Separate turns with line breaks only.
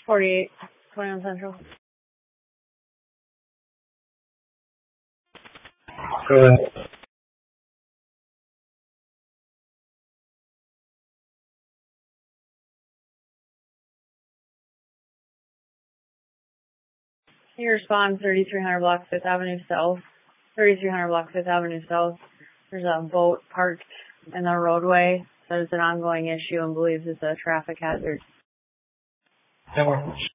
48, 21 Central.
Go ahead.
He responds 3300 block 5th Avenue South. 3300 block 5th Avenue South. There's a boat parked in the roadway. So it's an ongoing issue and believes it's a traffic hazard.
10-1.